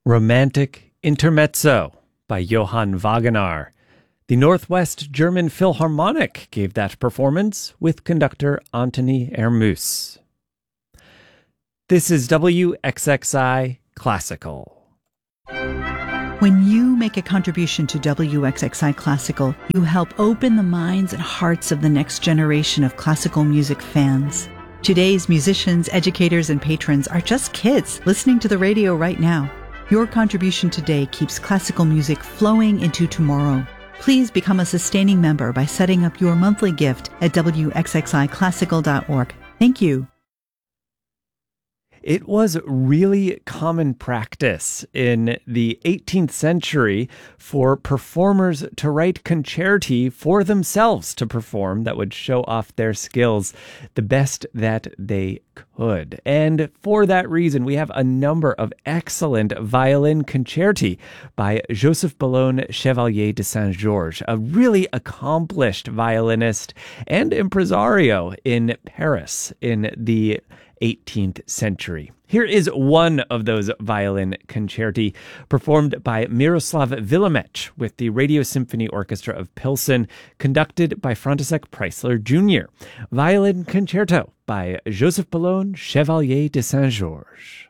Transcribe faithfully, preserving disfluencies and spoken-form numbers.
Romantic Intermezzo by Johann Wagenaar. The Northwest German Philharmonic gave that performance with conductor Antoni Ermüs. This is W X X I Classical. When you make a contribution to W X X I Classical, you help open the minds and hearts of the next generation of classical music fans. Today's musicians, educators, and patrons are just kids listening to the radio right now. Your contribution today keeps classical music flowing into tomorrow. Please become a sustaining member by setting up your monthly gift at W X X I classical dot org. Thank you. It was really common practice in the eighteenth century for performers to write concerti for themselves to perform that would show off their skills the best that they could. And for that reason, we have a number of excellent violin concerti by Joseph Boulogne Chevalier de Saint-Georges, a really accomplished violinist and impresario in Paris in the eighteenth century. Here is one of those violin concerti performed by Miroslav Vilemech with the Radio Symphony Orchestra of Pilsen, conducted by František Preissler Junior Violin Concerto by Joseph Boulogne Chevalier de Saint-Georges.